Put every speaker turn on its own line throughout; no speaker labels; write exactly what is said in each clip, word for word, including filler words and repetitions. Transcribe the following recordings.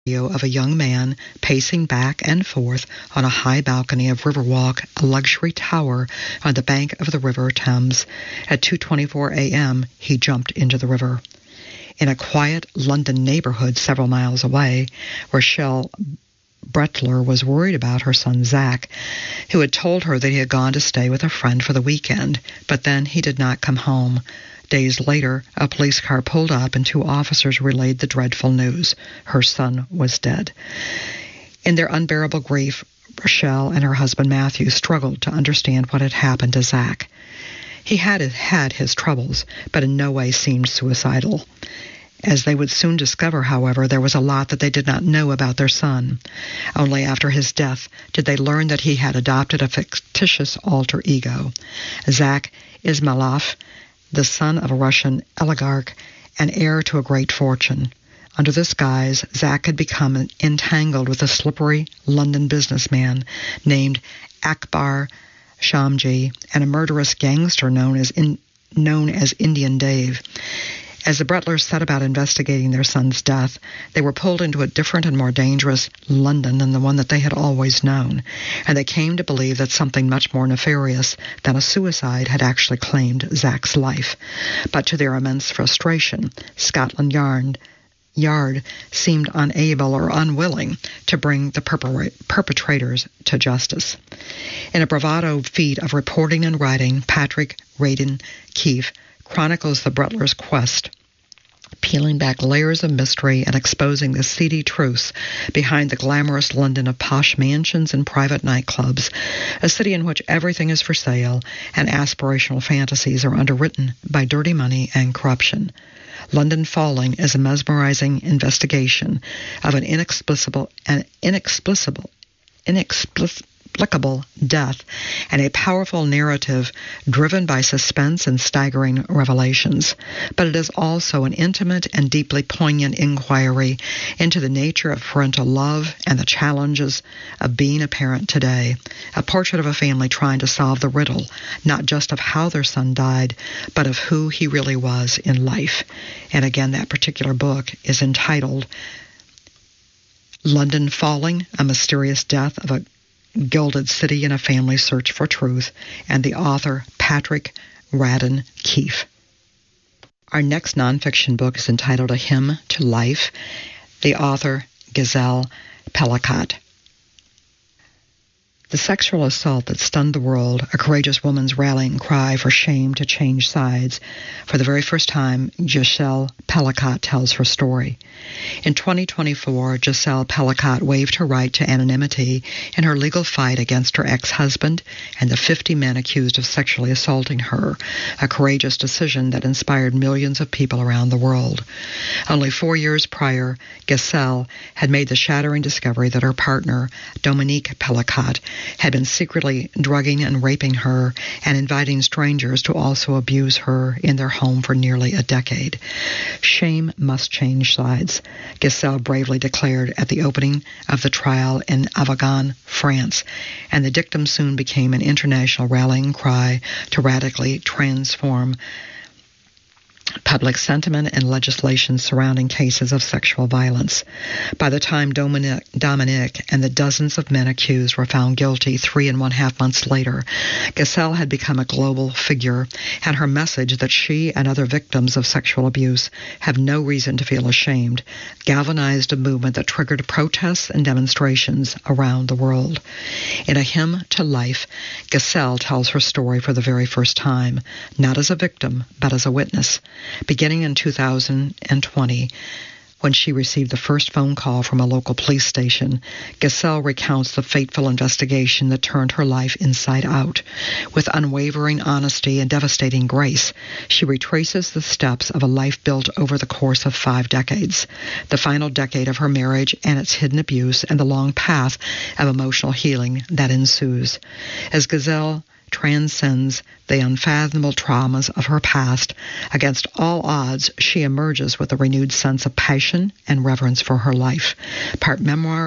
of a young man pacing back and forth on a high balcony of Riverwalk, a luxury tower on the bank of the River Thames. At two twenty-four a.m., he jumped into the river. In a quiet London neighborhood several miles away, Rochelle Brettler was worried about her son Zach, who had told her that he had gone to stay with a friend for the weekend, but then he did not come home. Days later, a police car pulled up and two officers relayed the dreadful news. Her son was dead. In their unbearable grief, Rochelle and her husband Matthew struggled to understand what had happened to Zach. He had had his troubles, but in no way seemed suicidal. As they would soon discover, however, there was a lot that they did not know about their son. Only after his death did they learn that he had adopted a fictitious alter ego. Zach Ismailov, the son of a Russian oligarch and heir to a great fortune. Under this guise, Zach had become entangled with a slippery London businessman named Akbar Shamji and a murderous gangster known as in, known as Indian Dave. As the Brettlers set about investigating their son's death, they were pulled into a different and more dangerous London than the one that they had always known, and they came to believe that something much more nefarious than a suicide had actually claimed Zach's life. But to their immense frustration, Scotland Yard, Yard seemed unable or unwilling to bring the perpetra- perpetrators to justice. In a bravado feat of reporting and writing, Patrick Radden Keefe chronicles the Brettlers' quest, peeling back layers of mystery and exposing the seedy truths behind the glamorous London of posh mansions and private nightclubs, a city in which everything is for sale and aspirational fantasies are underwritten by dirty money and corruption. London Falling is a mesmerizing investigation of an inexplicable and inexplicable, inexplicable inexplicable death, and a powerful narrative driven by suspense and staggering revelations. But it is also an intimate and deeply poignant inquiry into the nature of parental love and the challenges of being a parent today. A portrait of a family trying to solve the riddle, not just of how their son died, but of who he really was in life. And again, that particular book is entitled London Falling, A Mysterious Death of a Gilded City in a Family Search for Truth, and the author Patrick Radden Keefe. Our next nonfiction book is entitled A Hymn to Life, the author Giselle Pellicott. The sexual assault that stunned the world, a courageous woman's rallying cry for shame to change sides. For the very first time, Giselle Pellicott tells her story. In twenty twenty-four, Giselle Pellicott waived her right to anonymity in her legal fight against her ex-husband and the fifty men accused of sexually assaulting her, a courageous decision that inspired millions of people around the world. Only four years prior, Giselle had made the shattering discovery that her partner, Dominique Pellicott, had been secretly drugging and raping her and inviting strangers to also abuse her in their home for nearly a decade. Shame must change sides, Giselle bravely declared at the opening of the trial in Avignon, France, and the dictum soon became an international rallying cry to radically transform public sentiment and legislation surrounding cases of sexual violence. By the time Dominic, Dominic and the dozens of men accused were found guilty three and one half months later, Giselle had become a global figure, and her message that she and other victims of sexual abuse have no reason to feel ashamed galvanized a movement that triggered protests and demonstrations around the world. In A Hymn to Life, Giselle tells her story for the very first time, not as a victim, but as a witness. Beginning in two thousand twenty, when she received the first phone call from a local police station, Giselle recounts the fateful investigation that turned her life inside out. With unwavering honesty and devastating grace, she retraces the steps of a life built over the course of five decades, the final decade of her marriage and its hidden abuse, and the long path of emotional healing that ensues. As Giselle transcends the unfathomable traumas of her past, against all odds, she emerges with a renewed sense of passion and reverence for her life. Part memoir,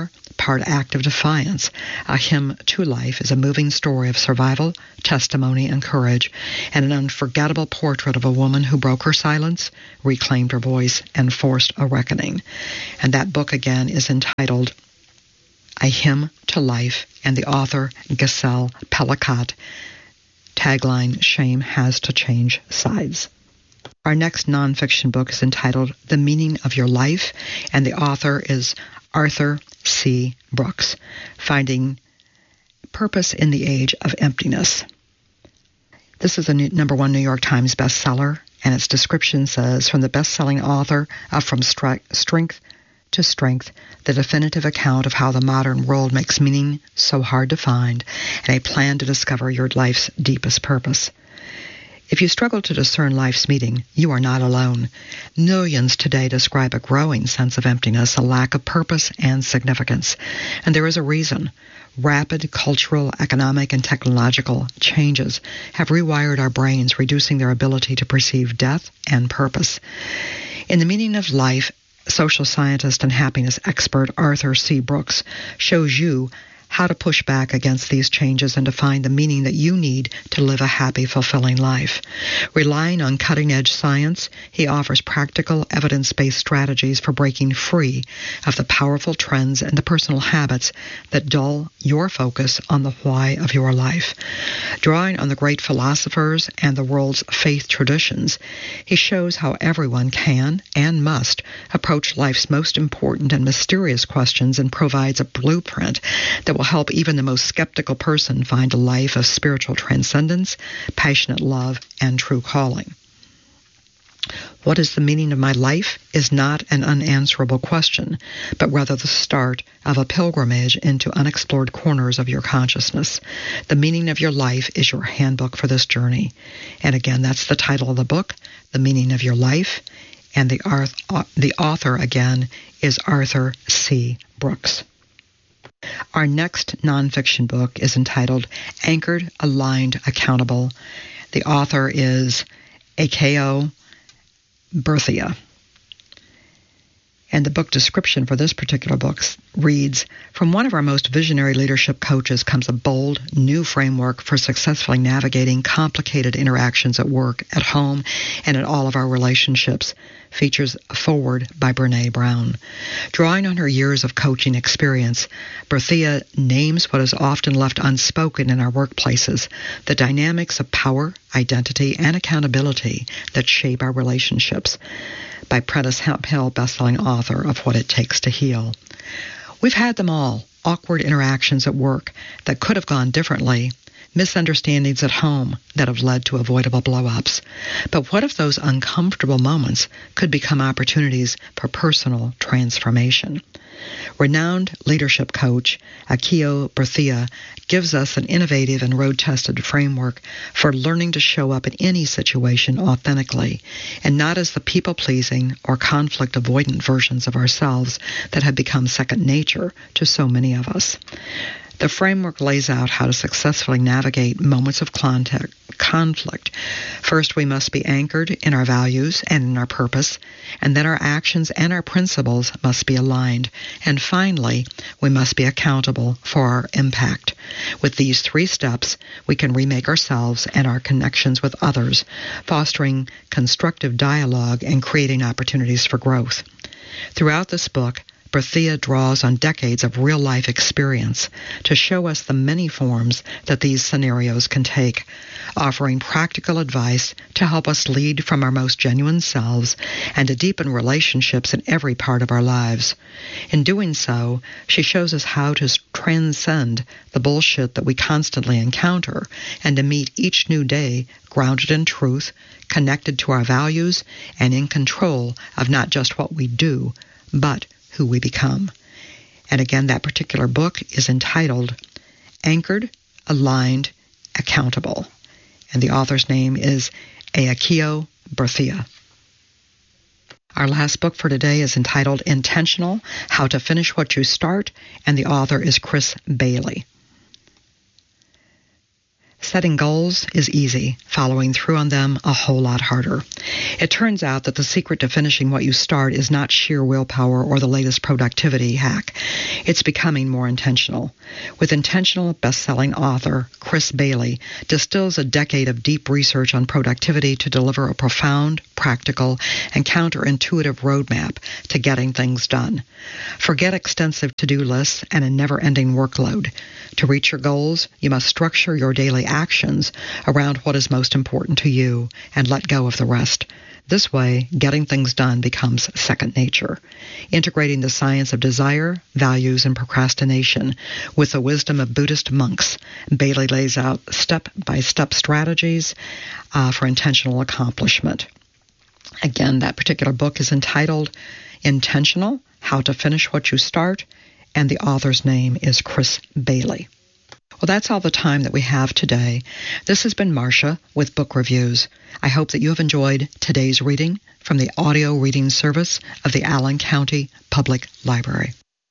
part act of defiance. A Hymn to Life is a moving story of survival, testimony, and courage, and an unforgettable portrait of a woman who broke her silence, reclaimed her voice, and forced a reckoning. And that book, again, is entitled A Hymn to Life, and the author, Giselle Pellicott. Tagline, Shame Has to Change Sides. Our next nonfiction book is entitled The Meaning of Your Life, and the author is Arthur C. Brooks, Finding Purpose in the Age of Emptiness. This is a new, number one New York Times bestseller, and its description says, from the best-selling author of From Stri- Strength to Strength, the definitive account of how the modern world makes meaning so hard to find, and a plan to discover your life's deepest purpose. If you struggle to discern life's meaning, you are not alone. Millions today describe a growing sense of emptiness, a lack of purpose and significance. And there is a reason. Rapid cultural, economic, and technological changes have rewired our brains, reducing their ability to perceive death and purpose. In The Meaning of Life, social scientist and happiness expert Arthur C. Brooks shows you how to push back against these changes and to find the meaning that you need to live a happy, fulfilling life. Relying on cutting-edge science, he offers practical, evidence-based strategies for breaking free of the powerful trends and the personal habits that dull your focus on the why of your life. Drawing on the great philosophers and the world's faith traditions, he shows how everyone can and must approach life's most important and mysterious questions and provides a blueprint that will help even the most skeptical person find a life of spiritual transcendence, passionate love, and true calling. What is the meaning of my life is not an unanswerable question, but rather the start of a pilgrimage into unexplored corners of your consciousness. The Meaning of Your Life is your handbook for this journey. And again, that's the title of the book, The Meaning of Your Life, and the, arth- the author, again, is Arthur C. Brooks. Our next nonfiction book is entitled Anchored, Aligned, Accountable. The author is Akio Berthia. And the book description for this particular book reads, from one of our most visionary leadership coaches comes a bold, new framework for successfully navigating complicated interactions at work, at home, and in all of our relationships. Features a foreword by Brené Brown. Drawing on her years of coaching experience, Berthia names what is often left unspoken in our workplaces, the dynamics of power, identity, and accountability that shape our relationships. By Prentice Hill, best-selling author of What It Takes to Heal. We've had them all, awkward interactions at work that could have gone differently, misunderstandings at home that have led to avoidable blow-ups. But what if those uncomfortable moments could become opportunities for personal transformation? Renowned leadership coach Akio Berthia gives us an innovative and road-tested framework for learning to show up in any situation authentically, and not as the people-pleasing or conflict-avoidant versions of ourselves that have become second nature to so many of us. The framework lays out how to successfully navigate moments of contact, conflict. First, we must be anchored in our values and in our purpose, and then our actions and our principles must be aligned. And finally, we must be accountable for our impact. With these three steps, we can remake ourselves and our connections with others, fostering constructive dialogue and creating opportunities for growth. Throughout this book, Berthia draws on decades of real-life experience to show us the many forms that these scenarios can take, offering practical advice to help us lead from our most genuine selves and to deepen relationships in every part of our lives. In doing so, she shows us how to transcend the bullshit that we constantly encounter and to meet each new day grounded in truth, connected to our values, and in control of not just what we do, but who we become. And again, that particular book is entitled Anchored, Aligned, Accountable. And the author's name is Akio Berthia. Our last book for today is entitled Intentional, How to Finish What You Start, and the author is Chris Bailey. Setting goals is easy, following through on them a whole lot harder. It turns out that the secret to finishing what you start is not sheer willpower or the latest productivity hack. It's becoming more intentional. With intentional best-selling author Chris Bailey distills a decade of deep research on productivity to deliver a profound, practical, and counterintuitive roadmap to getting things done. Forget extensive to-do lists and a never-ending workload. To reach your goals, you must structure your daily actions around what is most important to you and let go of the rest. This way, getting things done becomes second nature. Integrating the science of desire, values, and procrastination with the wisdom of Buddhist monks, Bailey lays out step-by-step strategies uh, for intentional accomplishment. Again, that particular book is entitled Intentional, How to Finish What You Start, and the author's name is Chris Bailey. Well, that's all the time that we have today. This has been Marcia with Book Reviews. I hope that you have enjoyed today's reading from the audio reading service of the Allen County Public Library.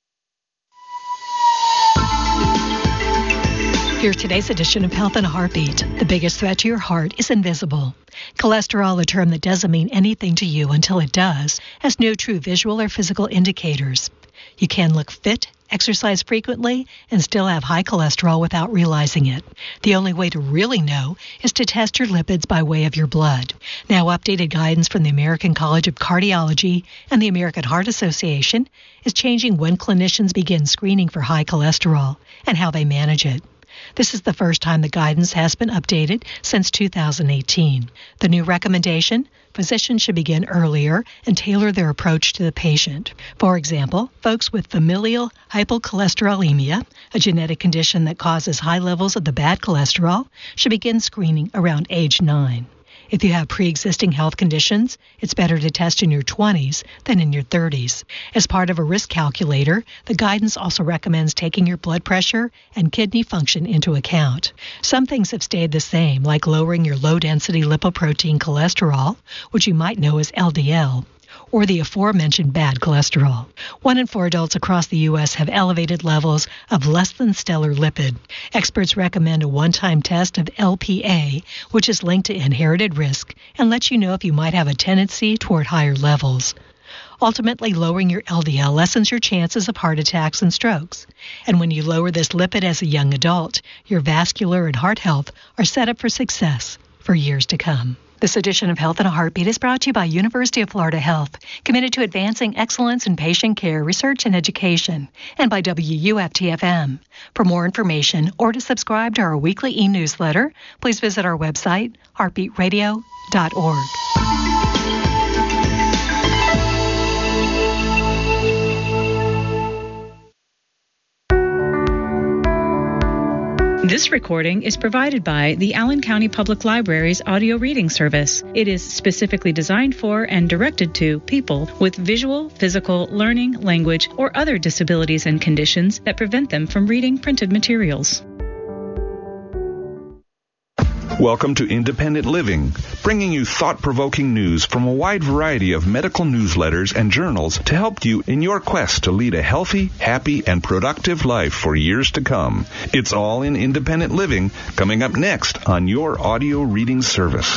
Here's today's edition of Health in a Heartbeat. The biggest threat to your heart is invisible. Cholesterol, a term that doesn't mean anything to you until it does, has no true visual or physical indicators. You can look fit, exercise frequently, and still have high cholesterol without realizing it. The only way to really know is to test your lipids by way of your blood. Now, updated guidance from the American College of Cardiology and the American Heart Association is changing when clinicians begin screening for high cholesterol and how they manage it. This is the first time the guidance has been updated since two thousand eighteen. The new recommendation: physicians should begin earlier and tailor their approach to the patient. For example, folks with familial hypercholesterolemia, a genetic condition that causes high levels of the bad cholesterol, should begin screening around age nine. If you have pre-existing health conditions, it's better to test in your twenties than in your thirties. As part of a risk calculator, the guidance also recommends taking your blood pressure and kidney function into account. Some things have stayed the same, like lowering your low-density lipoprotein cholesterol, which you might know as L D L, or the aforementioned bad cholesterol. One in four adults across the U S have elevated levels of less than stellar lipid. Experts recommend a one-time test of L P A, which is linked to inherited risk and lets you know if you might have a tendency toward higher levels. Ultimately, lowering your L D L lessens your chances of heart attacks and strokes. And when you lower this lipid as a young adult, your vascular and heart health are set up for success for years to come. This edition of Health in a Heartbeat is brought to you by University of Florida Health, committed to advancing excellence in patient care, research, and education, and by W U F T F M. For more information or to subscribe to our weekly e-newsletter, please visit our website, heartbeat radio dot org.
This recording is provided by the Allen County Public Library's audio reading service. It is specifically designed for and directed to people with visual, physical, learning, language, or other disabilities and conditions that prevent them from reading printed materials.
Welcome to Independent Living, bringing you thought-provoking news from a wide variety of medical newsletters and journals to help you in your quest to lead a healthy, happy, and productive life for years to come. It's all in Independent Living, coming up next on your audio reading service.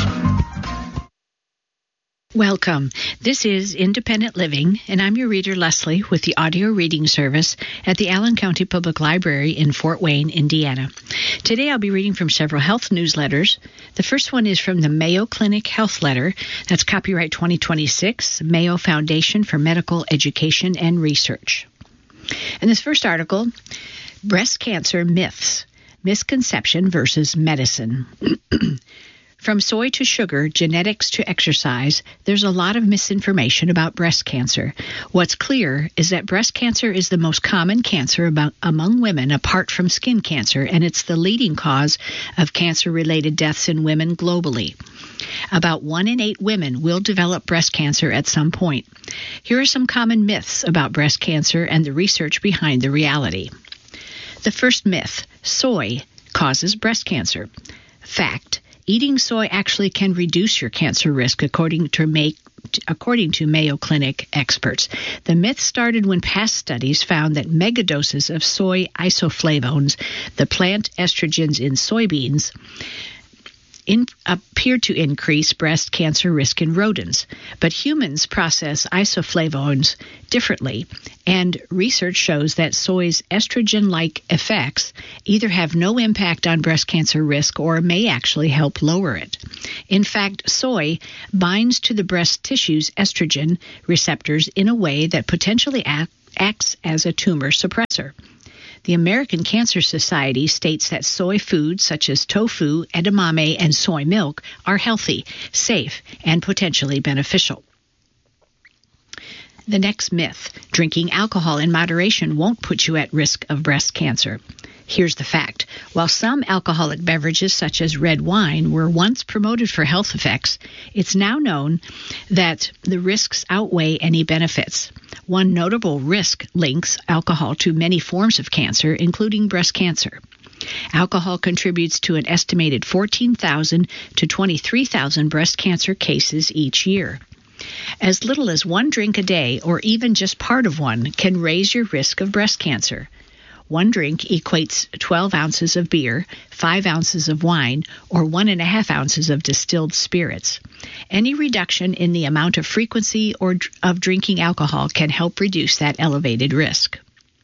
Welcome. This is Independent Living, and I'm your reader, Leslie, with the audio reading service at the Allen County Public Library in Fort Wayne, Indiana. Today I'll be reading from several health newsletters. The first one is from the Mayo Clinic Health Letter. That's copyright twenty twenty-six, Mayo Foundation for Medical Education and Research. And this first article, Breast Cancer Myths, Misconception versus Medicine. From soy to sugar, genetics to exercise, there's a lot of misinformation about breast cancer. What's clear is that breast cancer is the most common cancer about, among women apart from skin cancer, and it's the leading cause of cancer-related deaths in women globally. About one in eight women will develop breast cancer at some point. Here are some common myths about breast cancer and the research behind the reality. The first myth, soy causes breast cancer. Fact. Eating soy actually can reduce your cancer risk, according to according to Mayo Clinic experts. The myth started when past studies found that megadoses of soy isoflavones, the plant estrogens in soybeans, In, appear to increase breast cancer risk in rodents, but humans process isoflavones differently, and research shows that soy's estrogen-like effects either have no impact on breast cancer risk or may actually help lower it. In fact, soy binds to the breast tissue's estrogen receptors in a way that potentially act, acts as a tumor suppressor. The American Cancer Society states that soy foods such as tofu, edamame, and soy milk are healthy, safe, and potentially beneficial. The next myth, drinking alcohol in moderation won't put you at risk of breast cancer. Here's the fact. While some alcoholic beverages such as red wine were once promoted for health effects, it's now known that the risks outweigh any benefits. One notable risk links alcohol to many forms of cancer, including breast cancer. Alcohol contributes to an estimated fourteen thousand to twenty-three thousand breast cancer cases each year. As little as one drink a day, or even just part of one, can raise your risk of breast cancer. One drink equates twelve ounces of beer, five ounces of wine, or one and a half ounces of distilled spirits. Any reduction in the amount of frequency or of drinking alcohol can help reduce that elevated risk.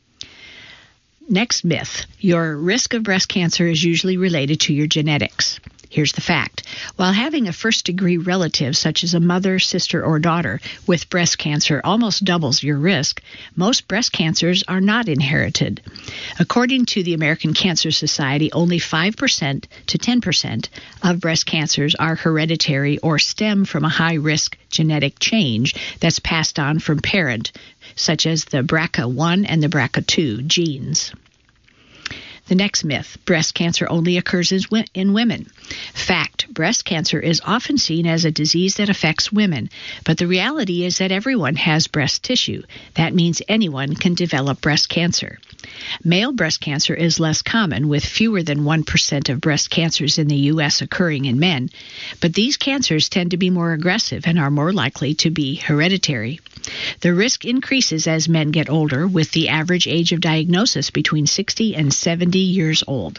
Next myth, your risk of breast cancer is usually related to your genetics. Here's the fact. While having a first-degree relative, such as a mother, sister, or daughter, with breast cancer almost doubles your risk, most breast cancers are not inherited. According to the American Cancer Society, only five percent to ten percent of breast cancers are hereditary or stem from a high-risk genetic change that's passed on from parent, such as the B R C A one and the B R C A two genes. The next myth, breast cancer only occurs in women. Fact, breast cancer is often seen as a disease that affects women, but the reality is that everyone has breast tissue. That means anyone can develop breast cancer. Male breast cancer is less common, with fewer than one percent of breast cancers in the U S occurring in men, but these cancers tend to be more aggressive and are more likely to be hereditary. The risk increases as men get older, with the average age of diagnosis between sixty and seventy years old.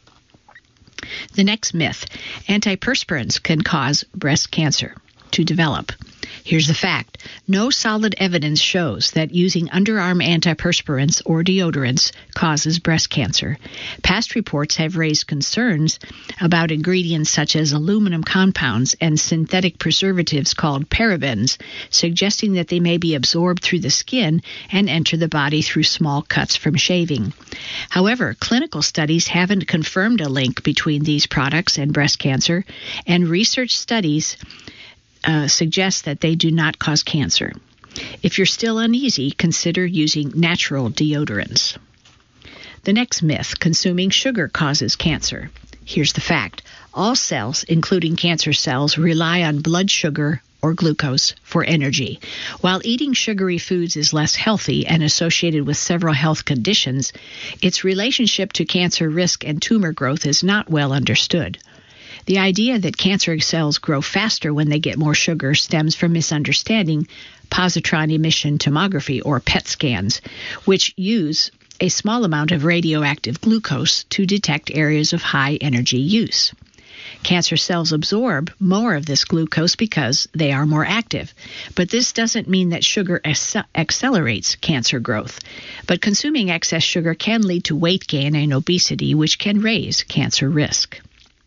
The next myth, antiperspirants can cause breast cancer to develop. Here's the fact. No solid evidence shows that using underarm antiperspirants or deodorants causes breast cancer. Past reports have raised concerns about ingredients such as aluminum compounds and synthetic preservatives called parabens, suggesting that they may be absorbed through the skin and enter the body through small cuts from shaving. However, clinical studies haven't confirmed a link between these products and breast cancer, and research studies Uh, suggests that they do not cause cancer. If you're still uneasy, consider using natural deodorants. The next myth, consuming sugar causes cancer. Here's the fact. All cells, including cancer cells, rely on blood sugar or glucose for energy. While eating sugary foods is less healthy and associated with several health conditions, its relationship to cancer risk and tumor growth is not well understood. The idea that cancer cells grow faster when they get more sugar stems from misunderstanding positron emission tomography, or P E T scans, which use a small amount of radioactive glucose to detect areas of high energy use. Cancer cells absorb more of this glucose because they are more active, but this doesn't mean that sugar ac- accelerates cancer growth. But consuming excess sugar can lead to weight gain and obesity, which can raise cancer risk.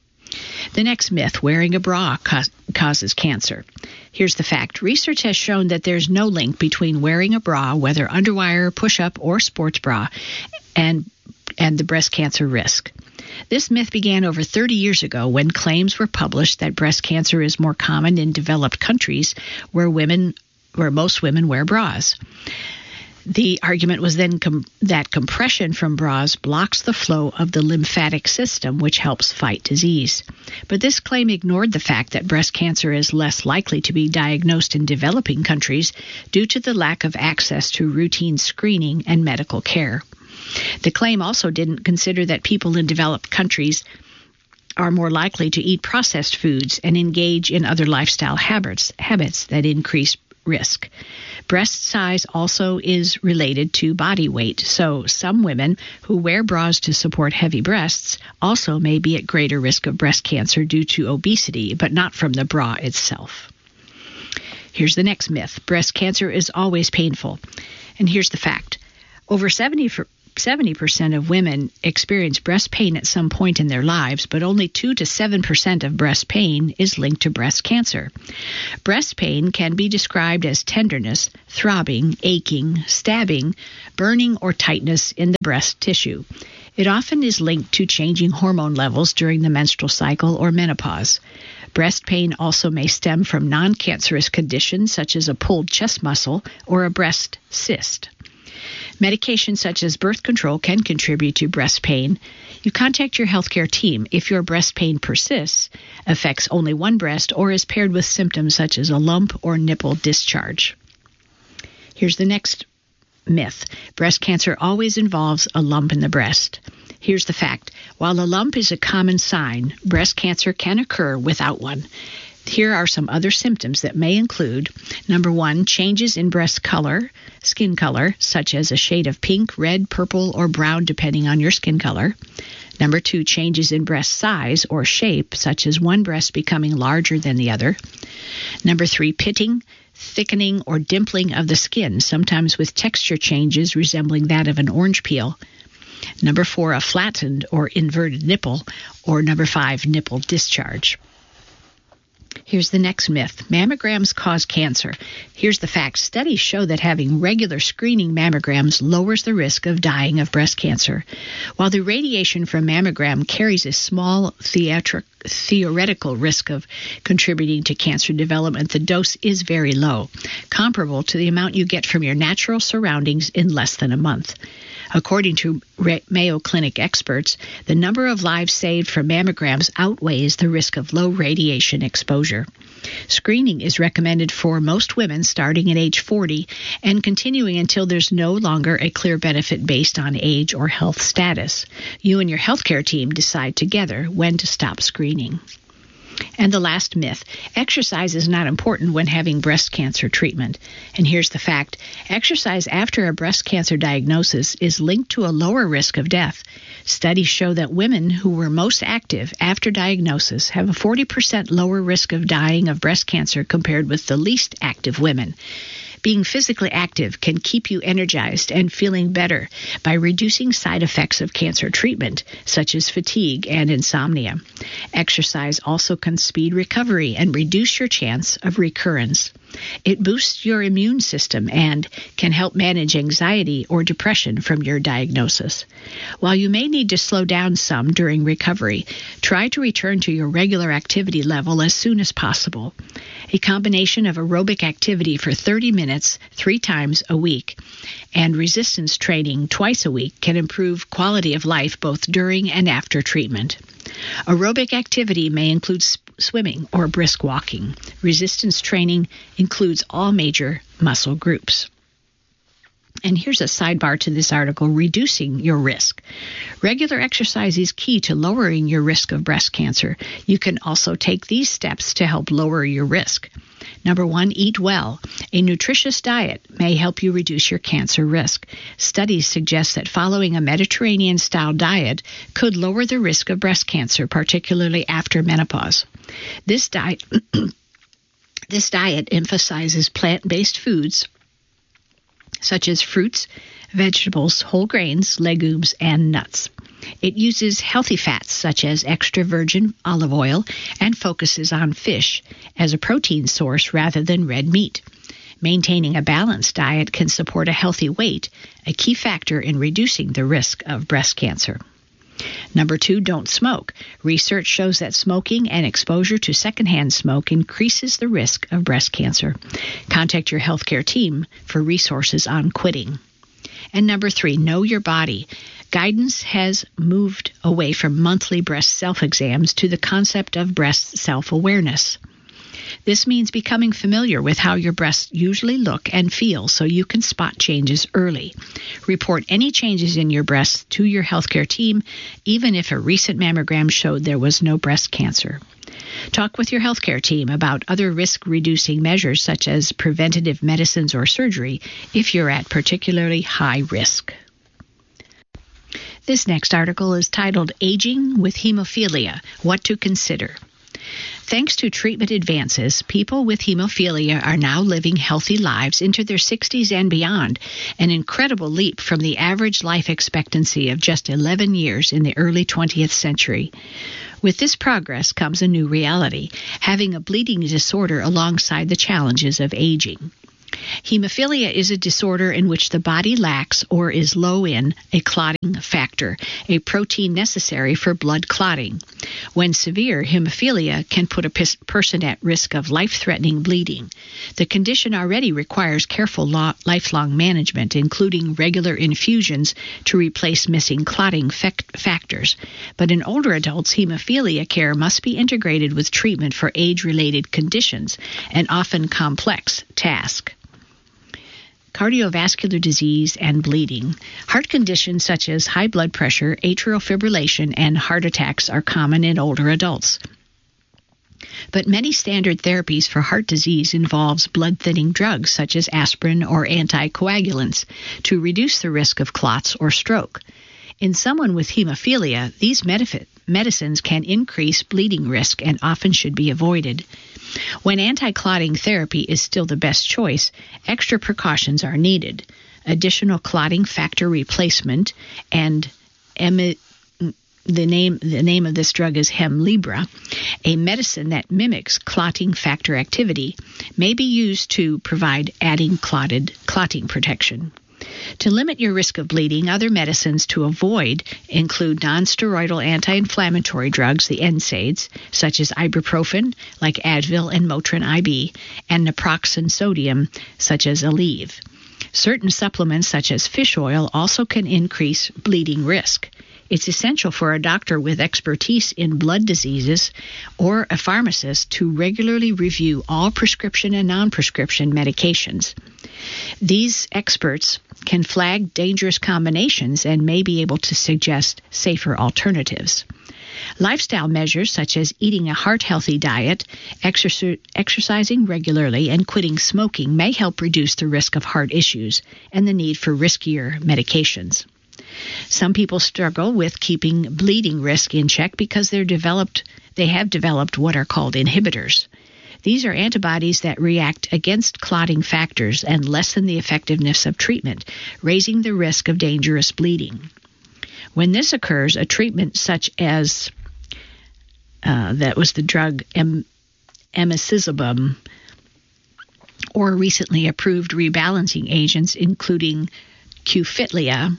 The next myth, wearing a bra ca- causes cancer. Here's the fact. Research has shown that there's no link between wearing a bra, whether underwire, push-up, or sports bra, and, and the breast cancer risk. This myth began over thirty years ago when claims were published that breast cancer is more common in developed countries where women, where most women wear bras. The argument was then com- that compression from bras blocks the flow of the lymphatic system, which helps fight disease. But this claim ignored the fact that breast cancer is less likely to be diagnosed in developing countries due to the lack of access to routine screening and medical care. The claim also didn't consider that people in developed countries are more likely to eat processed foods and engage in other lifestyle habits, habits that increase risk. Breast size also is related to body weight, so some women who wear bras to support heavy breasts also may be at greater risk of breast cancer due to obesity, but not from the bra itself. Here's the next myth. Breast cancer is always painful. And here's the fact. Over seventy percent of women experience breast pain at some point in their lives, but only two to seven percent of breast pain is linked to breast cancer. Breast pain can be described as tenderness, throbbing, aching, stabbing, burning, or tightness in the breast tissue. It often is linked to changing hormone levels during the menstrual cycle or menopause. Breast pain also may stem from non-cancerous conditions such as a pulled chest muscle or a breast cyst. Medications such as birth control can contribute to breast pain. You contact your healthcare team if your breast pain persists, affects only one breast, or is paired with symptoms such as a lump or nipple discharge. Here's the next myth. Breast cancer always involves a lump in the breast. Here's the fact. While a lump is a common sign, breast cancer can occur without one. Here are some other symptoms that may include, number one, changes in breast color, skin color, such as a shade of pink, red, purple, or brown, depending on your skin color. Number two, changes in breast size or shape, such as one breast becoming larger than the other. Number three, pitting, thickening, or dimpling of the skin, sometimes with texture changes resembling that of an orange peel. Number four, a flattened or inverted nipple. Or number five, nipple discharge. Here's the next myth. Mammograms cause cancer. Here's the fact. Studies show that having regular screening mammograms lowers the risk of dying of breast cancer. While the radiation from mammogram carries a small theatric, theoretical risk of contributing to cancer development, the dose is very low, comparable to the amount you get from your natural surroundings in less than a month. According to Mayo Clinic experts, the number of lives saved from mammograms outweighs the risk of low radiation exposure. Screening is recommended for most women starting at age forty and continuing until there's no longer a clear benefit based on age or health status. You and your healthcare team decide together when to stop screening. And the last myth, exercise is not important when having breast cancer treatment. And here's the fact. Exercise after a breast cancer diagnosis is linked to a lower risk of death. Studies show that women who were most active after diagnosis have a forty percent lower risk of dying of breast cancer compared with the least active women. Being physically active can keep you energized and feeling better by reducing side effects of cancer treatment, such as fatigue and insomnia. Exercise also can speed recovery and reduce your chance of recurrence. It boosts your immune system and can help manage anxiety or depression from your diagnosis. While you may need to slow down some during recovery, try to return to your regular activity level as soon as possible. A combination of aerobic activity for thirty minutes three times a week and resistance training twice a week can improve quality of life both during and after treatment. Aerobic activity may include sp- swimming or brisk walking. Resistance training includes all major muscle groups. And here's a sidebar to this article, reducing your risk. Regular exercise is key to lowering your risk of breast cancer. You can also take these steps to help lower your risk. Number one, eat well. A nutritious diet may help you reduce your cancer risk. Studies suggest that following a Mediterranean-style diet could lower the risk of breast cancer, particularly after menopause. This diet, this diet emphasizes plant-based foods such as fruits, vegetables, whole grains, legumes, and nuts. It uses healthy fats such as extra virgin olive oil and focuses on fish as a protein source rather than red meat. Maintaining a balanced diet can support a healthy weight, a key factor in reducing the risk of breast cancer. Number two, don't smoke. Research shows that smoking and exposure to secondhand smoke increases the risk of breast cancer. Contact your healthcare team for resources on quitting. And number three, know your body. Guidance has moved away from monthly breast self-exams to the concept of breast self-awareness. This means becoming familiar with how your breasts usually look and feel so you can spot changes early. Report any changes in your breasts to your healthcare team, even if a recent mammogram showed there was no breast cancer. Talk with your healthcare team about other risk-reducing measures such as preventative medicines or surgery if you're at particularly high risk. This next article is titled Aging with Hemophilia, What to Consider. Thanks to treatment advances, people with hemophilia are now living healthy lives into their sixties and beyond, an incredible leap from the average life expectancy of just eleven years in the early twentieth century. With this progress comes a new reality, having a bleeding disorder alongside the challenges of aging. Hemophilia is a disorder in which the body lacks or is low in a clotting factor, a protein necessary for blood clotting. When severe, hemophilia can put a person at risk of life-threatening bleeding. The condition already requires careful lo- lifelong management, including regular infusions to replace missing clotting fact- factors. But in older adults, hemophilia care must be integrated with treatment for age-related conditions, an often complex task. Cardiovascular disease and bleeding. Heart conditions such as high blood pressure, atrial fibrillation, and heart attacks are common in older adults. But many standard therapies for heart disease involves blood-thinning drugs such as aspirin or anticoagulants to reduce the risk of clots or stroke. In someone with hemophilia, these medif- medicines can increase bleeding risk and often should be avoided. When anti-clotting therapy is still the best choice, extra precautions are needed. Additional clotting factor replacement and emi- the name the name of this drug is Hemlibra, a medicine that mimics clotting factor activity, may be used to provide adding clotted clotting protection. To limit your risk of bleeding, other medicines to avoid include nonsteroidal anti-inflammatory drugs, the N SAIDs, such as ibuprofen, like Advil and Motrin I B, and naproxen sodium, such as Aleve. Certain supplements, such as fish oil, also can increase bleeding risk. It's essential for a doctor with expertise in blood diseases or a pharmacist to regularly review all prescription and non-prescription medications. These experts can flag dangerous combinations and may be able to suggest safer alternatives. Lifestyle measures such as eating a heart-healthy diet, exerci- exercising regularly, and quitting smoking may help reduce the risk of heart issues and the need for riskier medications. Some people struggle with keeping bleeding risk in check because they're developed, they have developed what are called inhibitors. These are antibodies that react against clotting factors and lessen the effectiveness of treatment, raising the risk of dangerous bleeding. When this occurs, a treatment such as uh, that was the drug em- emicizumab, or recently approved rebalancing agents including Qfitlia,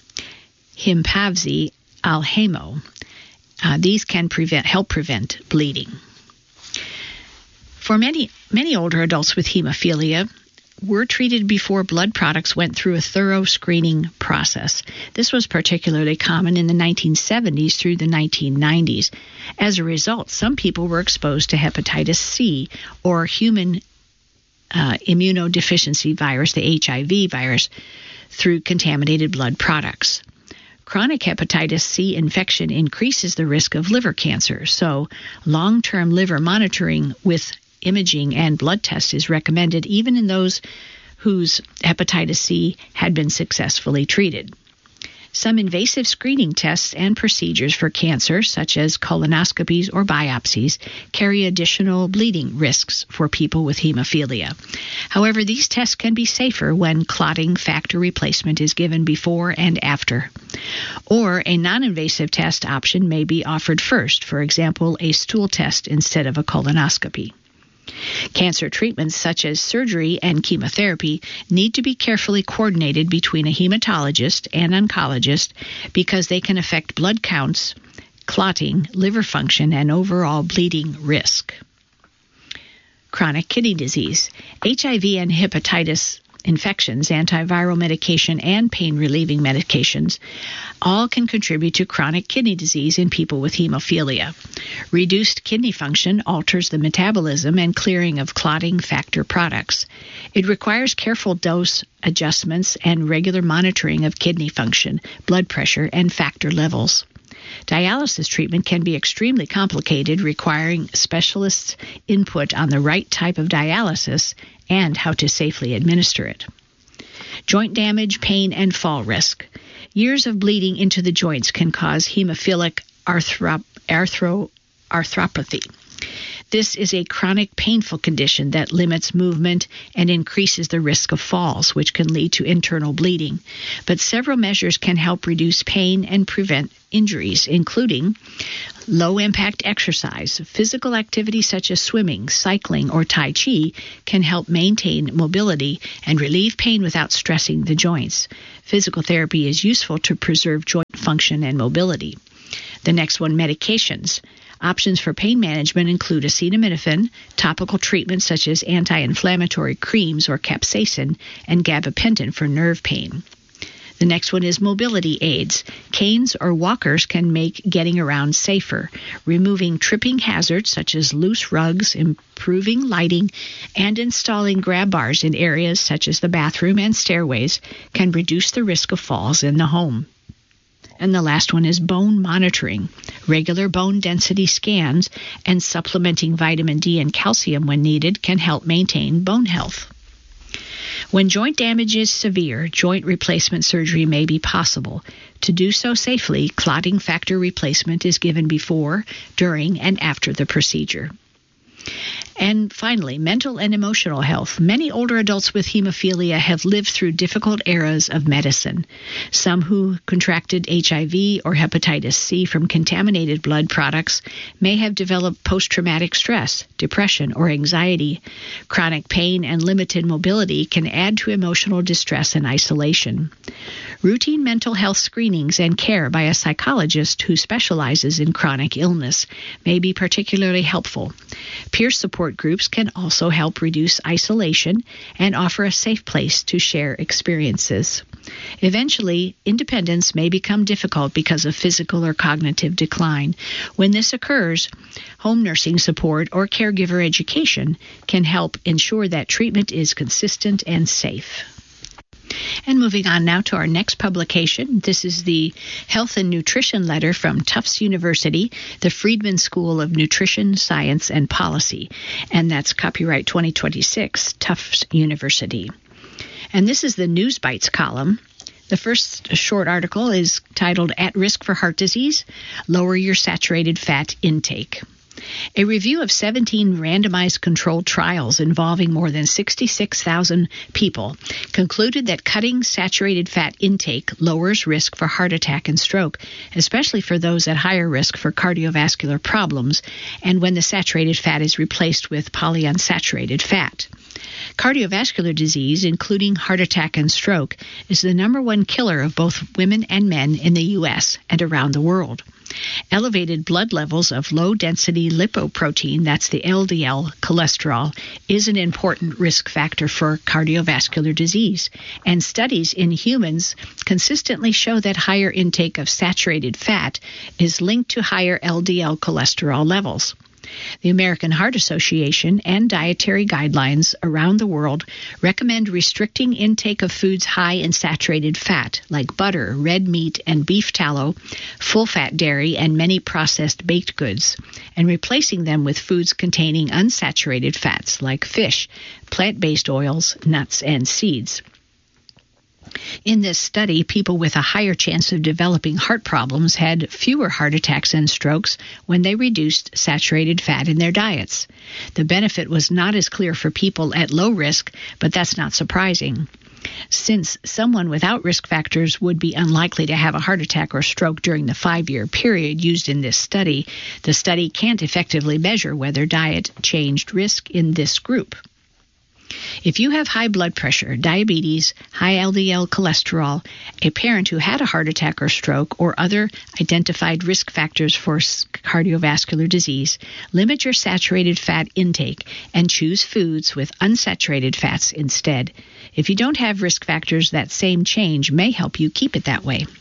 Himpavzi, Alhemo. Uh, these can prevent, help prevent bleeding. For many, many older adults with hemophilia, were treated before blood products went through a thorough screening process. This was particularly common in the nineteen seventies through the nineteen nineties. As a result, some people were exposed to hepatitis C or human uh, immunodeficiency virus, the H I V virus, through contaminated blood products. Chronic hepatitis C infection increases the risk of liver cancer, so long-term liver monitoring with imaging and blood tests is recommended even in those whose hepatitis C had been successfully treated. Some invasive screening tests and procedures for cancer, such as colonoscopies or biopsies, carry additional bleeding risks for people with hemophilia. However, these tests can be safer when clotting factor replacement is given before and after. Or a non-invasive test option may be offered first, for example, a stool test instead of a colonoscopy. Cancer treatments such as surgery and chemotherapy need to be carefully coordinated between a hematologist and oncologist because they can affect blood counts, clotting, liver function, and overall bleeding risk. Chronic kidney disease. H I V and hepatitis infections, antiviral medication, and pain-relieving medications all can contribute to chronic kidney disease in people with hemophilia. Reduced kidney function alters the metabolism and clearing of clotting factor products. It requires careful dose adjustments and regular monitoring of kidney function, blood pressure, and factor levels. Dialysis treatment can be extremely complicated, requiring specialists' input on the right type of dialysis and how to safely administer it. Joint damage, pain, and fall risk. Years of bleeding into the joints can cause hemophilic arthro- arthro- arthropathy. This is a chronic, painful condition that limits movement and increases the risk of falls, which can lead to internal bleeding. But several measures can help reduce pain and prevent injuries, including low-impact exercise. Physical activity such as swimming, cycling, or Tai Chi can help maintain mobility and relieve pain without stressing the joints. Physical therapy is useful to preserve joint function and mobility. The next one, medications. Options for pain management include acetaminophen, topical treatments such as anti-inflammatory creams or capsaicin, and gabapentin for nerve pain. The next one is mobility aids. Canes or walkers can make getting around safer. Removing tripping hazards such as loose rugs, improving lighting, and installing grab bars in areas such as the bathroom and stairways can reduce the risk of falls in the home. And the last one is bone monitoring. Regular bone density scans and supplementing vitamin D and calcium when needed can help maintain bone health. When joint damage is severe, joint replacement surgery may be possible. To do so safely, clotting factor replacement is given before, during, and after the procedure. And finally, mental and emotional health. Many older adults with hemophilia have lived through difficult eras of medicine. Some who contracted H I V or hepatitis C from contaminated blood products may have developed post-traumatic stress, depression, or anxiety. Chronic pain and limited mobility can add to emotional distress and isolation. Routine mental health screenings and care by a psychologist who specializes in chronic illness may be particularly helpful. Peer support groups can also help reduce isolation and offer a safe place to share experiences. Eventually, independence may become difficult because of physical or cognitive decline. When this occurs, home nursing support or caregiver education can help ensure that treatment is consistent and safe. And moving on now to our next publication. This is the Health and Nutrition Letter from Tufts University, the Friedman School of Nutrition, Science, and Policy. And that's copyright twenty twenty-six, Tufts University. And this is the News Bites column. The first short article is titled, At Risk for Heart Disease, Lower Your Saturated Fat Intake. A review of seventeen randomized controlled trials involving more than sixty-six thousand people concluded that cutting saturated fat intake lowers risk for heart attack and stroke, especially for those at higher risk for cardiovascular problems and when the saturated fat is replaced with polyunsaturated fat. Cardiovascular disease, including heart attack and stroke, is the number one killer of both women and men in the U S and around the world. Elevated blood levels of low-density lipoprotein, that's the L D L cholesterol, is an important risk factor for cardiovascular disease, and studies in humans consistently show that higher intake of saturated fat is linked to higher L D L cholesterol levels. The American Heart Association and dietary guidelines around the world recommend restricting intake of foods high in saturated fat, like butter, red meat, and beef tallow, full-fat dairy, and many processed baked goods, and replacing them with foods containing unsaturated fats, like fish, plant-based oils, nuts, and seeds. In this study, people with a higher chance of developing heart problems had fewer heart attacks and strokes when they reduced saturated fat in their diets. The benefit was not as clear for people at low risk, but that's not surprising. Since someone without risk factors would be unlikely to have a heart attack or stroke during the five-year period used in this study, the study can't effectively measure whether diet changed risk in this group. If you have high blood pressure, diabetes, high L D L cholesterol, a parent who had a heart attack or stroke, or other identified risk factors for cardiovascular disease, limit your saturated fat intake and choose foods with unsaturated fats instead. If you don't have risk factors, that same change may help you keep it that way.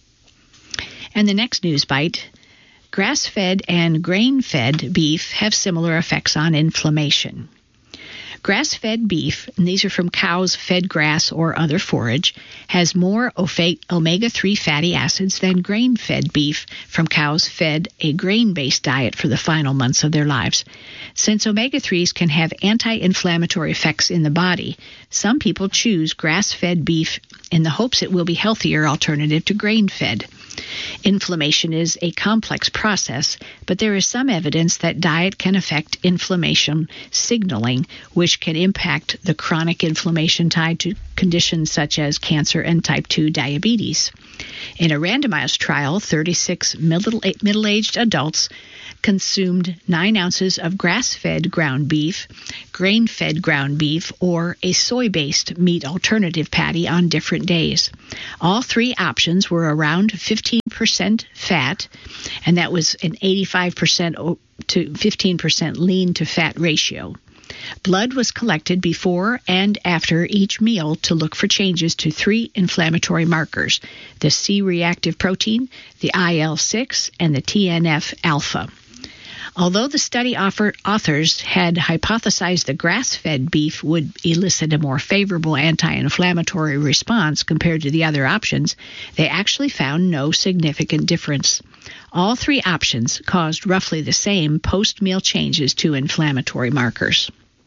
And the next news bite, grass-fed and grain-fed beef have similar effects on inflammation. Grass-fed beef, and these are from cows fed grass or other forage, has more omega three fatty acids than grain-fed beef from cows fed a grain-based diet for the final months of their lives. Since omega threes can have anti-inflammatory effects in the body, some people choose grass-fed beef in the hopes it will be a healthier alternative to grain-fed. Inflammation is a complex process, but there is some evidence that diet can affect inflammation signaling, which can impact the chronic inflammation tied to conditions such as cancer and type two diabetes. In a randomized trial, thirty-six middle-aged adults consumed nine ounces of grass-fed ground beef, grain-fed ground beef, or a soy-based meat alternative patty on different days. All three options were around fifteen percent fat, and that was an eighty-five percent to fifteen percent lean to fat ratio. Blood was collected before and after each meal to look for changes to three inflammatory markers, the C-reactive protein, the I L six, and the T N F alpha. Although the study offer, authors had hypothesized the grass-fed beef would elicit a more favorable anti-inflammatory response compared to the other options, they actually found no significant difference. All three options caused roughly the same post-meal changes to inflammatory markers.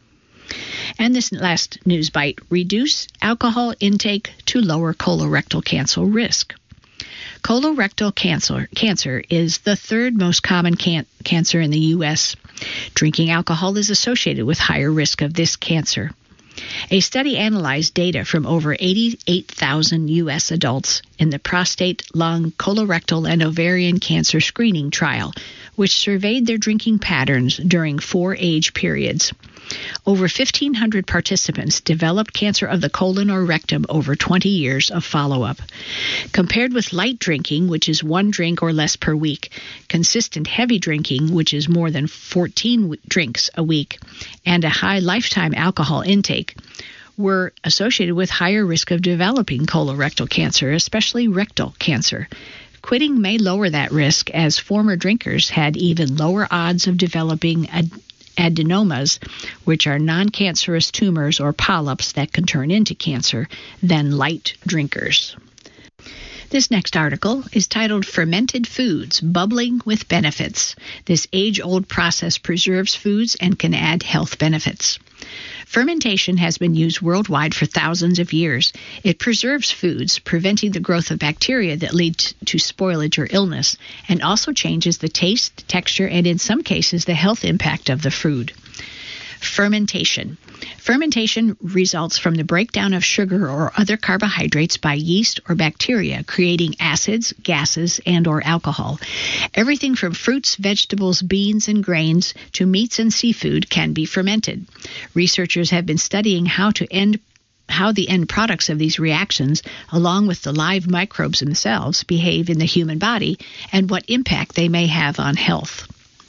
And this last news bite, reduce alcohol intake to lower colorectal cancer risk. Colorectal cancer, cancer is the third most common can- cancer in the U S Drinking alcohol is associated with higher risk of this cancer. A study analyzed data from over eighty-eight thousand U S adults in the prostate, lung, colorectal, and ovarian cancer screening trial, which surveyed their drinking patterns during four age periods. Over fifteen hundred participants developed cancer of the colon or rectum over twenty years of follow-up. Compared with light drinking, which is one drink or less per week, consistent heavy drinking, which is more than fourteen drinks a week, and a high lifetime alcohol intake, were associated with higher risk of developing colorectal cancer, especially rectal cancer. Quitting may lower that risk, as former drinkers had even lower odds of developing a adenomas, which are non-cancerous tumors or polyps that can turn into cancer, than light drinkers. This next article is titled Fermented Foods, Bubbling with Benefits. This age-old process preserves foods and can add health benefits. Fermentation has been used worldwide for thousands of years. It preserves foods, preventing the growth of bacteria that lead to spoilage or illness, and also changes the taste, texture, and in some cases the health impact of the food. Fermentation. Fermentation results from the breakdown of sugar or other carbohydrates by yeast or bacteria, creating acids, gases, and or alcohol. Everything from fruits, vegetables, beans, and grains to meats and seafood can be fermented. Researchers have been studying how to end how the end products of these reactions, along with the live microbes themselves, behave in the human body and what impact they may have on health.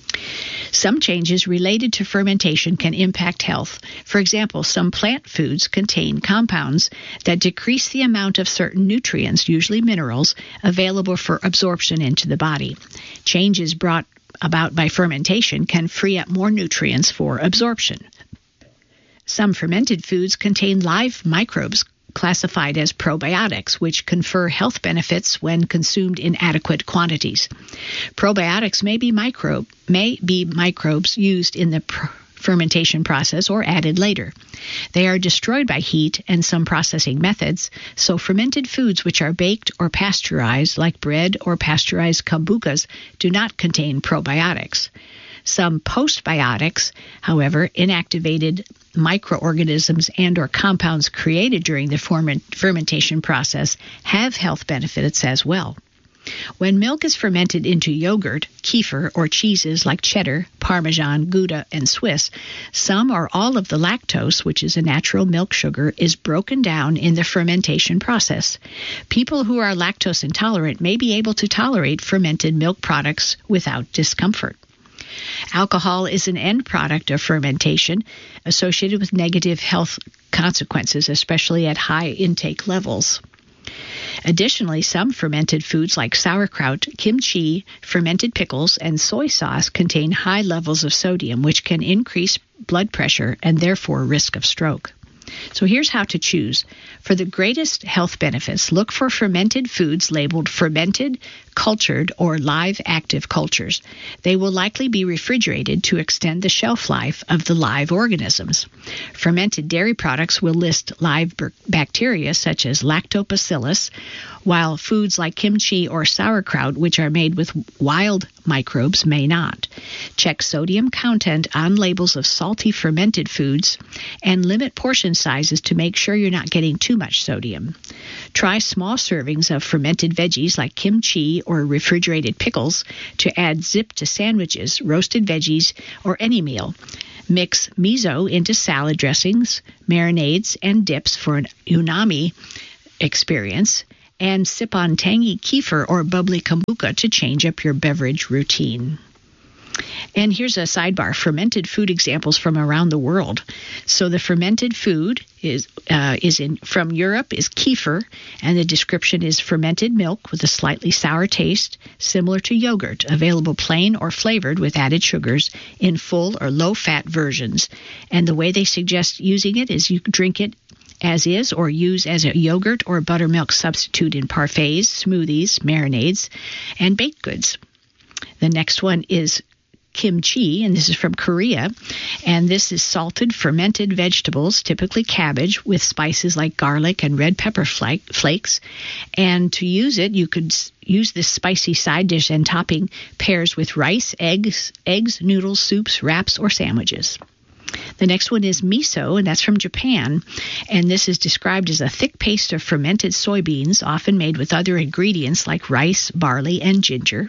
Some changes related to fermentation can impact health. For example, some plant foods contain compounds that decrease the amount of certain nutrients, usually minerals, available for absorption into the body. Changes brought about by fermentation can free up more nutrients for absorption. Some fermented foods contain live microbes classified as probiotics, which confer health benefits when consumed in adequate quantities. Probiotics may be microbe may be microbes used in the pr- fermentation process or added later. They are destroyed by heat and some processing methods, so fermented foods which are baked or pasteurized, like bread or pasteurized kombuchas, do not contain probiotics. Some postbiotics, however, inactivated microorganisms and or compounds created during the ferment, fermentation process, have health benefits as well. When milk is fermented into yogurt, kefir, or cheeses like cheddar, Parmesan, Gouda, and Swiss, some or all of the lactose, which is a natural milk sugar, is broken down in the fermentation process. People who are lactose intolerant may be able to tolerate fermented milk products without discomfort. Alcohol is an end product of fermentation associated with negative health consequences, especially at high intake levels. Additionally, some fermented foods like sauerkraut, kimchi, fermented pickles, and soy sauce contain high levels of sodium, which can increase blood pressure and therefore risk of stroke. So here's how to choose. For the greatest health benefits, look for fermented foods labeled fermented, cultured, or live active cultures. They will likely be refrigerated to extend the shelf life of the live organisms. Fermented dairy products will list live bacteria such as lactobacillus, while foods like kimchi or sauerkraut, which are made with wild microbes, may not. Check sodium content on labels of salty fermented foods and limit portion sizes to make sure you're not getting too much sodium. Try small servings of fermented veggies like kimchi or refrigerated pickles to add zip to sandwiches, roasted veggies, or any meal. Mix miso into salad dressings, marinades, and dips for an umami experience, and sip on tangy kefir or bubbly kombucha to change up your beverage routine. And here's a sidebar, fermented food examples from around the world. So the fermented food is uh, is in from Europe is kefir, and the description is fermented milk with a slightly sour taste, similar to yogurt, available plain or flavored with added sugars in full or low-fat versions. And the way they suggest using it is you drink it as is or use as a yogurt or buttermilk substitute in parfaits, smoothies, marinades, and baked goods. The next one is kimchi, and this is from Korea, and this is salted fermented vegetables, typically cabbage, with spices like garlic and red pepper flakes. And to use it, you could use this spicy side dish, and topping pairs with rice, eggs, eggs, noodles, soups, wraps, or sandwiches. The next one is miso, and that's from Japan, and this is described as a thick paste of fermented soybeans, often made with other ingredients like rice, barley, and ginger.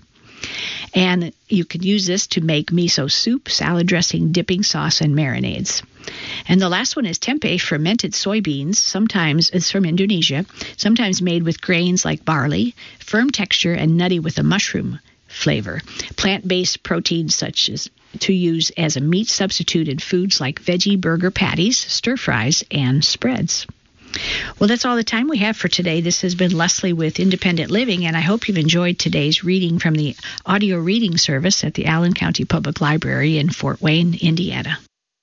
And you can use this to make miso soup, salad dressing, dipping sauce, and marinades. And the last one is tempeh, fermented soybeans. Sometimes it's from Indonesia, sometimes made with grains like barley, firm texture and nutty with a mushroom flavor. Plant-based proteins such as to use as a meat substitute in foods like veggie burger patties, stir fries, and spreads. Well, that's all the time we have for today. This has been Leslie with Independent Living, and I hope you've enjoyed today's reading from the audio reading service at the Allen County Public Library in Fort Wayne, Indiana.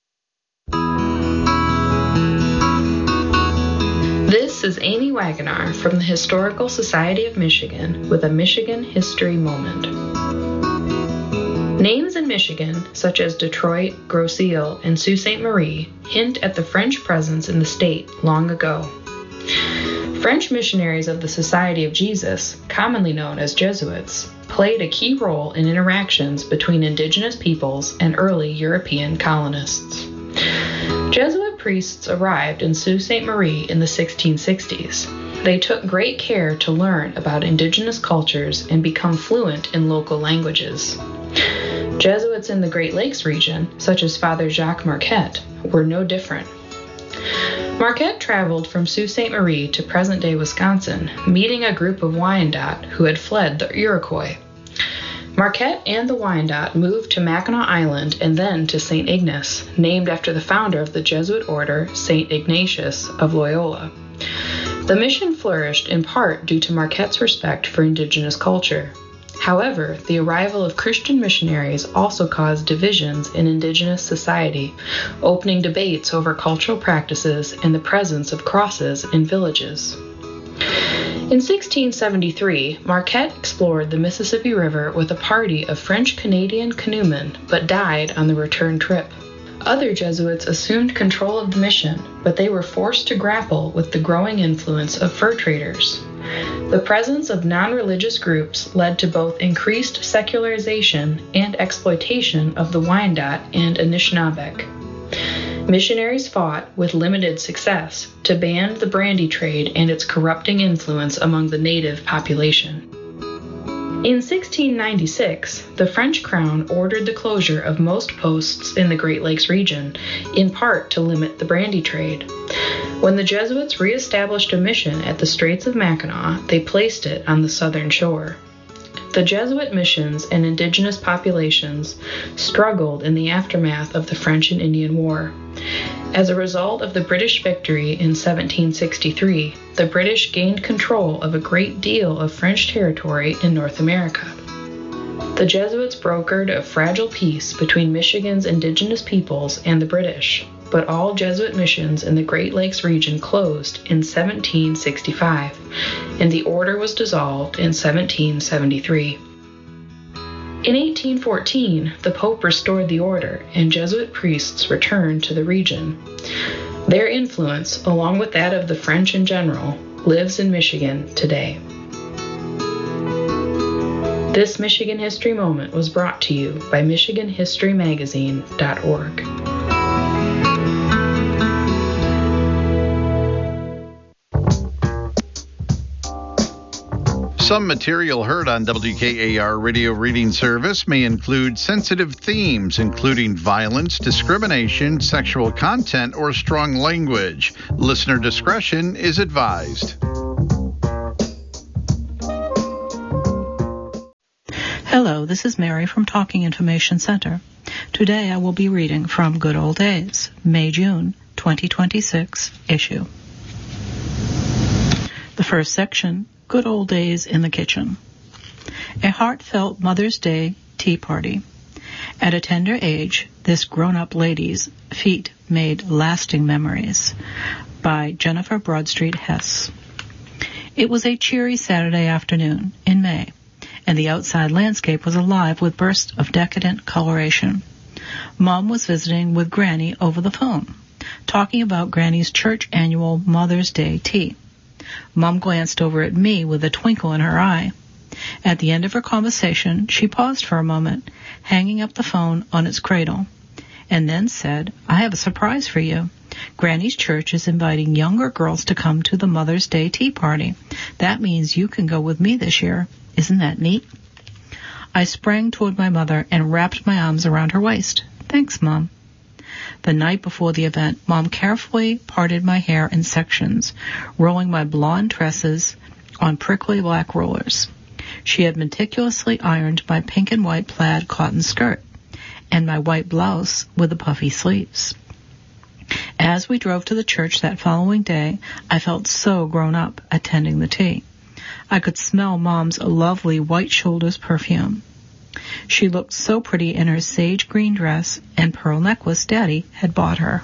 This is Amy Wagonar from the Historical Society of Michigan with a Michigan History Moment. Names in Michigan, such as Detroit, Grosse Ile, and Sault Ste. Marie, hint at the French presence in the state long ago. French missionaries of the Society of Jesus, commonly known as Jesuits, played a key role in interactions between indigenous peoples and early European colonists. Jesuit priests arrived in Sault Ste. Marie in the sixteen sixties. They took great care to learn about indigenous cultures and become fluent in local languages. Jesuits in the Great Lakes region, such as Father Jacques Marquette, were no different. Marquette traveled from Sault Ste. Marie to present-day Wisconsin, meeting a group of Wyandot who had fled the Iroquois. Marquette and the Wyandot moved to Mackinac Island and then to Saint Ignace, named after the founder of the Jesuit order, Saint Ignatius of Loyola. The mission flourished in part due to Marquette's respect for indigenous culture. However, the arrival of Christian missionaries also caused divisions in indigenous society, opening debates over cultural practices and the presence of crosses in villages. In sixteen seventy-three, Marquette explored the Mississippi River with a party of French-Canadian canoemen, but died on the return trip. Other Jesuits assumed control of the mission, but they were forced to grapple with the growing influence of fur traders. The presence of non-religious groups led to both increased secularization and exploitation of the Wyandot and Anishinaabeg. Missionaries fought, with limited success, to ban the brandy trade and its corrupting influence among the native population. In sixteen ninety-six, the French crown ordered the closure of most posts in the Great Lakes region, in part to limit the brandy trade. When the Jesuits re-established a mission at the Straits of Mackinac, they placed it on the southern shore. The Jesuit missions and indigenous populations struggled in the aftermath of the French and Indian War. As a result of the British victory in seventeen sixty-three, the British gained control of a great deal of French territory in North America. The Jesuits brokered a fragile peace between Michigan's indigenous peoples and the British, but all Jesuit missions in the Great Lakes region closed in seventeen sixty-five, and the order was dissolved in seventeen seventy-three. In eighteen fourteen, the Pope restored the order, and Jesuit priests returned to the region. Their influence, along with that of the French in general, lives in Michigan today. This Michigan History Moment was brought to you by Michigan History Magazine dot org.
Some material heard on W K A R Radio Reading Service may include sensitive themes, including violence, discrimination, sexual content, or strong language. Listener discretion is advised.
Hello, this is Mary from Talking Information Center. Today I will be reading from Good Old Days, May-June twenty twenty-six issue. The first section, Good Old Days in the Kitchen. A heartfelt Mother's Day tea party. At a tender age, this grown-up lady's feet made lasting memories. By Jennifer Broadstreet Hess. It was a cheery Saturday afternoon in May, and the outside landscape was alive with bursts of decadent coloration. Mom was visiting with Granny over the phone, talking about Granny's church annual Mother's Day tea. Mom glanced over at me with a twinkle in her eye. At the end of her conversation, she paused for a moment, hanging up the phone on its cradle, and then said, "I have a surprise for you. Granny's church is inviting younger girls to come to the Mother's Day tea party. That means you can go with me this year. Isn't that neat?" I sprang toward my mother and wrapped my arms around her waist. "Thanks, Mom." The night before the event, Mom carefully parted my hair in sections, rolling my blonde tresses on prickly black rollers. She had meticulously ironed my pink and white plaid cotton skirt and my white blouse with the puffy sleeves. As we drove to the church that following day, I felt so grown up attending the tea. I could smell Mom's lovely white shoulders perfume. She looked so pretty in her sage green dress and pearl necklace Daddy had bought her.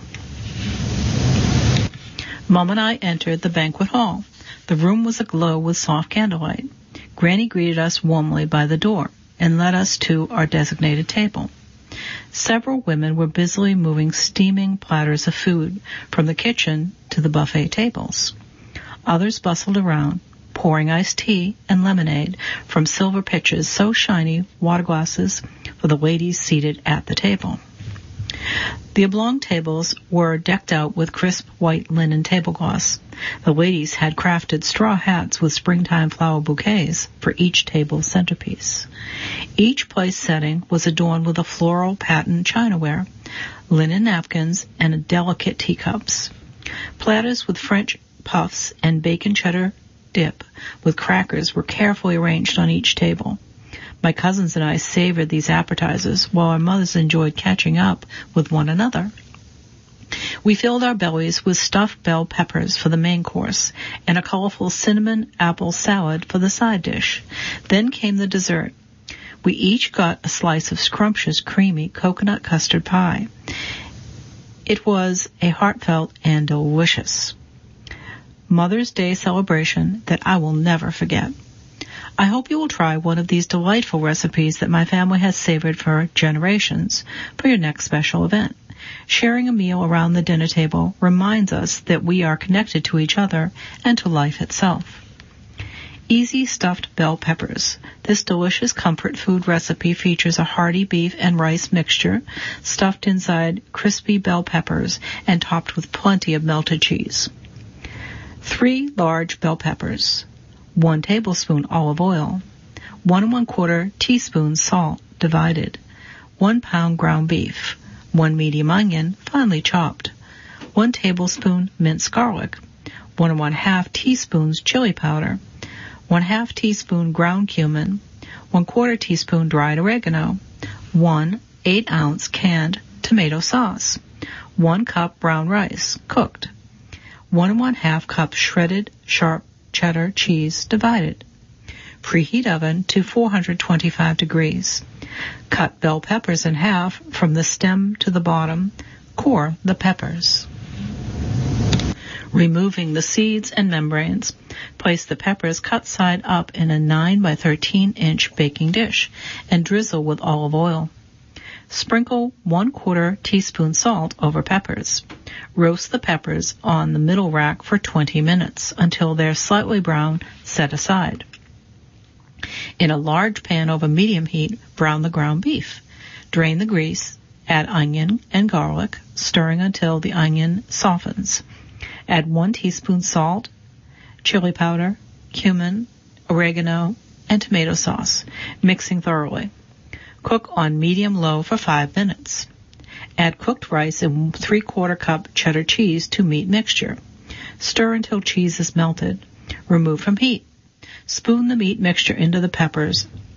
Mom and I entered the banquet hall. The room was aglow with soft candlelight. Granny greeted us warmly by the door and led us to our designated table. Several women were busily moving steaming platters of food from the kitchen to the buffet tables. Others bustled around, pouring iced tea and lemonade from silver pitchers so shiny water glasses for the ladies seated at the table. The oblong tables were decked out with crisp white linen tablecloths. The ladies had crafted straw hats with springtime flower bouquets for each table centerpiece. Each place setting was adorned with a floral patterned chinaware, linen napkins, and delicate teacups. Platters with French puffs and bacon cheddar dip with crackers were carefully arranged on each table. My cousins and I savored these appetizers while our mothers enjoyed catching up with one another. We filled our bellies with stuffed bell peppers for the main course and a colorful cinnamon apple salad for the side dish. Then came the dessert. We each got a slice of scrumptious, creamy coconut custard pie. It was a heartfelt and delicious Mother's Day celebration that I will never forget. I hope you will try one of these delightful recipes that my family has savored for generations for your next special event. Sharing a meal around the dinner table reminds us that we are connected to each other and to life itself. Easy stuffed bell peppers. This delicious comfort food recipe features a hearty beef and rice mixture stuffed inside crispy bell peppers and topped with plenty of melted cheese. Three large bell peppers, one tablespoon olive oil, one and one quarter teaspoons salt, divided, one pound ground beef, one medium onion, finely chopped, one tablespoon minced garlic, one and one half teaspoons chili powder, one half teaspoon ground cumin, one quarter teaspoon dried oregano, one eight ounce canned tomato sauce, one cup brown rice, cooked, one and one half cup shredded sharp cheddar cheese, divided. Preheat oven to four hundred twenty-five degrees. Cut bell peppers in half from the stem to the bottom. Core the peppers. Removing the seeds and membranes, place the peppers cut side up in a nine by thirteen inch baking dish and drizzle with olive oil. Sprinkle one quarter teaspoon salt over peppers. Roast the peppers on the middle rack for twenty minutes until they're slightly brown. Set aside. In a large pan over medium heat, brown the ground beef. Drain the grease. Add onion and garlic, stirring until the onion softens. Add one teaspoon salt, chili powder, cumin, oregano, and tomato sauce, mixing thoroughly. Cook on medium-low for five minutes. Add cooked rice and three-quarter cup cheddar cheese to meat mixture. Stir until cheese is melted. Remove from heat. Spoon the meat mixture into the peppers